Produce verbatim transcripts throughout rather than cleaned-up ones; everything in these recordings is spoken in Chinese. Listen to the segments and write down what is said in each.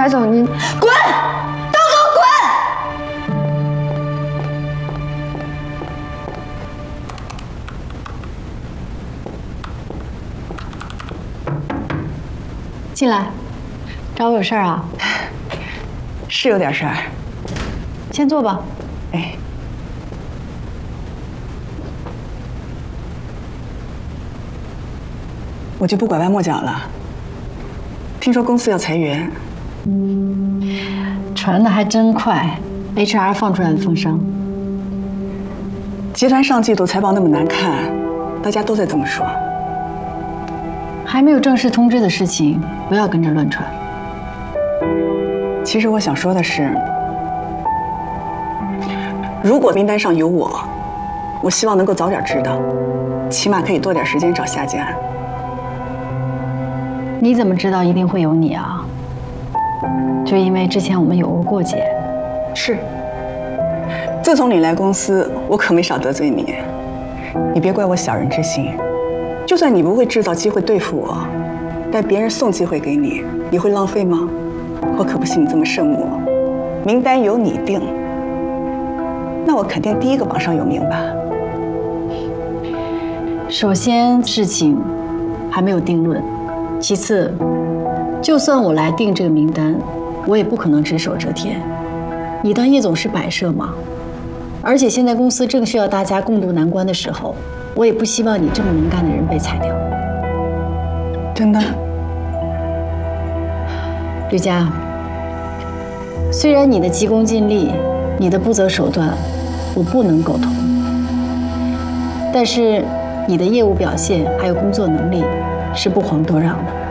白总，您滚，都给我滚！进来，找我有事儿啊？ 是有点事儿。 先坐吧。 哎。 我就不拐弯抹角了。听说公司要裁员， 传的还真快 ，H R 放出来的风声。 集团上季度财报那么难看，大家都在这么说。 还没有正式通知的事情，不要跟着乱传。 其实我想说的是，如果名单上有我，我希望能够早点知道，起码可以多点时间找下家。 你怎么知道一定会有你啊？就因为之前我们有过过节。 是。自从你来公司，我可没少得罪你。你别怪我小人之心。就算你不会制造机会对付我，但别人送机会给你，你会浪费吗？我可不信你这么圣母。名单由你定，那我肯定第一个榜上有名吧。 首先，事情还没有定论。 其次，就算我来定这个名单，我也不可能只手遮天。你当叶总是摆设吗？而且现在公司正需要大家共度难关的时候，我也不希望你这么能干的人被裁掉。 真的， 吕佳，虽然你的急功近利，你的不择手段，我不能苟同，但是你的业务表现还有工作能力。 是不遑多让的。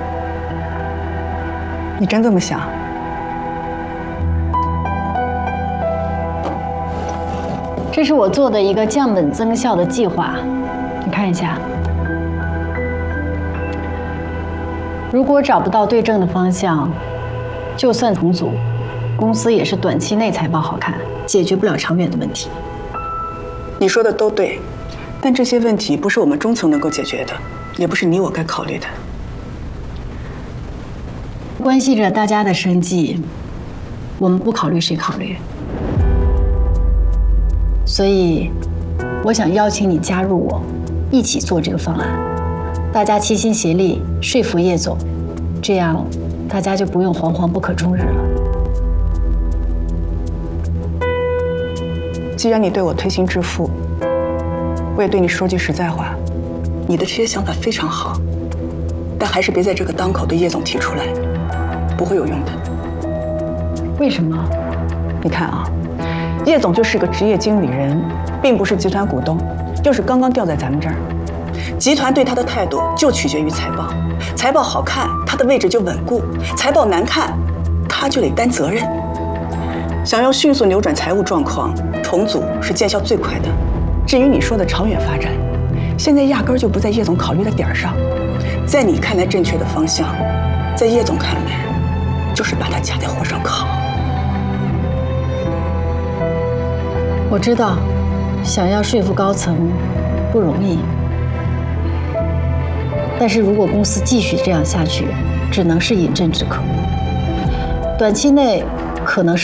你真这么想？ 这是我做的一个降本增效的计划，你看一下。如果找不到对症的方向，就算重组，公司也是短期内财报好看，解决不了长远的问题。 你说的都对，但这些问题不是我们中层能够解决的。 也不是你我该考虑的， 关系着大家的生计，我们不考虑谁考虑？所以，我想邀请你加入我，一起做这个方案，大家齐心协力说服叶总，这样大家就不用惶惶不可终日了。 既然你对我推心置腹，我也对你说句实在话。 你的这些想法非常好，但还是别在这个当口对叶总提出来，不会有用的。 为什么？ 你看啊，叶总就是个职业经理人，并不是集团股东，又是刚刚调在咱们这儿。集团对他的态度就取决于财报，财报好看，他的位置就稳固；财报难看，他就得担责任。想要迅速扭转财务状况，重组是见效最快的。至于你说的长远发展， 现在压根儿就不在叶总考虑的点儿上，在你看来正确的方向，在叶总看来，就是把它夹在火上烤。 我知道，想要说服高层不容易，但是如果公司继续这样下去，只能是饮鸩止渴。短期内可能是。